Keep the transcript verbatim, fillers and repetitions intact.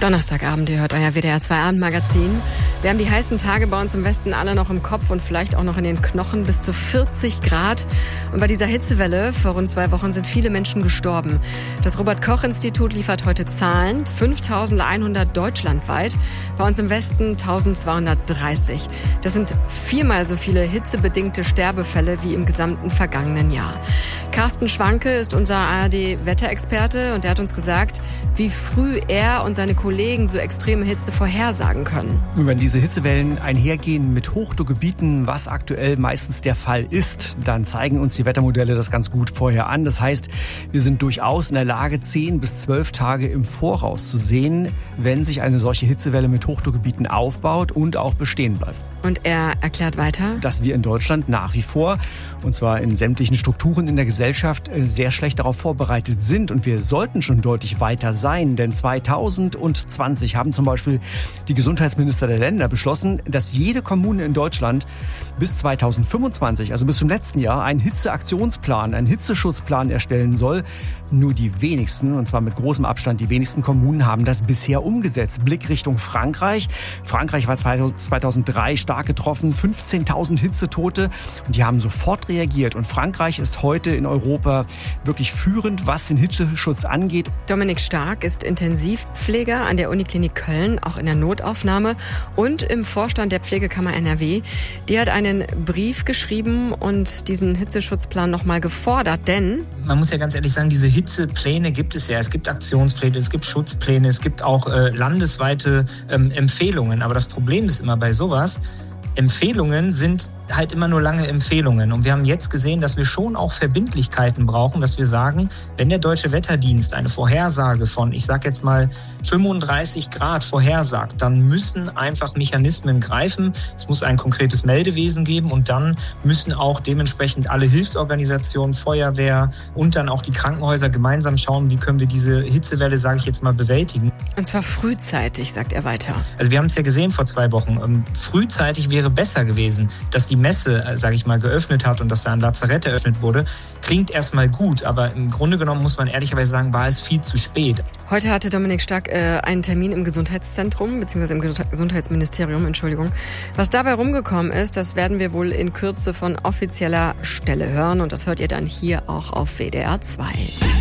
Donnerstagabend, ihr hört euer W D R zwei Abendmagazin. Wir haben die heißen Tage bei uns im Westen alle noch im Kopf und vielleicht auch noch in den Knochen, bis zu vierzig Grad. Und bei dieser Hitzewelle vor rund zwei Wochen sind viele Menschen gestorben. Das Robert-Koch-Institut liefert heute Zahlen. fünftausendeinhundert deutschlandweit, bei uns im Westen eintausendzweihundertdreißig. Das sind viermal so viele hitzebedingte Sterbefälle wie im gesamten vergangenen Jahr. Carsten Schwanke ist unser A R D-Wetterexperte und er hat uns gesagt, wie früh er und seine Kollegen so extreme Hitze vorhersagen können. Und wenn diese Hitzewellen einhergehen mit Hochdruckgebieten, was aktuell meistens der Fall ist, dann zeigen uns die Wettermodelle das ganz gut vorher an. Das heißt, wir sind durchaus in der Lage, zehn bis zwölf Tage im Voraus zu sehen, wenn sich eine solche Hitzewelle mit Hochdruckgebieten aufbaut und auch bestehen bleibt. Und er erklärt weiter, dass wir in Deutschland nach wie vor, und zwar in sämtlichen Strukturen in der Gesellschaft, sehr schlecht darauf vorbereitet sind. Und wir sollten schon deutlich weiter sein, denn zweitausendzwanzig haben zum Beispiel die Gesundheitsminister der Länder beschlossen, dass jede Kommune in Deutschland bis zweitausendfünfundzwanzig, also bis zum letzten Jahr, einen Hitzeaktionsplan, einen Hitzeschutzplan erstellen soll. Nur die wenigsten, und zwar mit großem Abstand, die wenigsten Kommunen haben das bisher umgesetzt. Blick Richtung Frankreich. Frankreich war zweitausenddrei stark getroffen, fünfzehntausend Hitzetote, und die haben sofort reagiert. Und Frankreich ist heute in Europa wirklich führend, was den Hitzeschutz angeht. Dominik Stark ist Intensivpfleger an der Uniklinik Köln, auch in der Notaufnahme und im Vorstand der Pflegekammer N R W. Die hat einen Brief geschrieben und diesen Hitzeschutzplan nochmal gefordert, denn man muss ja ganz ehrlich sagen, diese Hitzepläne gibt es ja. Es gibt Aktionspläne, es gibt Schutzpläne, es gibt auch äh, landesweite ähm, Empfehlungen. Aber das Problem ist immer bei sowas, Empfehlungen sind halt immer nur lange Empfehlungen. Und wir haben jetzt gesehen, dass wir schon auch Verbindlichkeiten brauchen, dass wir sagen, wenn der Deutsche Wetterdienst eine Vorhersage von, ich sag jetzt mal, fünfunddreißig Grad vorhersagt, dann müssen einfach Mechanismen greifen. Es muss ein konkretes Meldewesen geben und dann müssen auch dementsprechend alle Hilfsorganisationen, Feuerwehr und dann auch die Krankenhäuser gemeinsam schauen, wie können wir diese Hitzewelle, sage ich jetzt mal, bewältigen. Und zwar frühzeitig, sagt er weiter. Also wir haben es ja gesehen vor zwei Wochen. Frühzeitig wäre besser gewesen, dass die Messe, sage ich mal, geöffnet hat und dass da ein Lazarett eröffnet wurde. Klingt erstmal gut, aber im Grunde genommen muss man ehrlicherweise sagen, war es viel zu spät. Heute hatte Dominik Stark äh, einen Termin im Gesundheitszentrum, beziehungsweise im Gesundheitsministerium, Entschuldigung. Was dabei rumgekommen ist, das werden wir wohl in Kürze von offizieller Stelle hören und das hört ihr dann hier auch auf W D R zwei.